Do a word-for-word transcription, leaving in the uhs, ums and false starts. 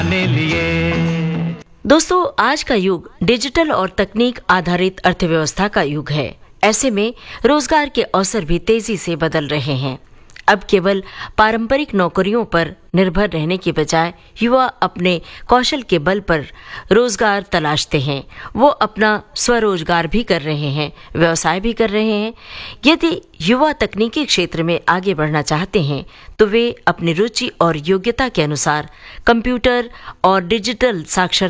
दोस्तों, आज का युग डिजिटल और तकनीक आधारित अर्थव्यवस्था का युग है। ऐसे में रोजगार के अवसर भी तेजी से बदल रहे हैं। अब केवल पारंपरिक नौकरियों पर निर्भर रहने के बजाय युवा अपने कौशल के बल पर रोजगार तलाशते हैं। वो अपना स्वरोजगार भी कर रहे हैं, व्यवसाय भी कर रहे हैं। यदि युवा तकनीकी क्षेत्र में आगे बढ़ना चाहते हैं तो वे अपनी रुचि और योग्यता के अनुसार कंप्यूटर और डिजिटल साक्षरता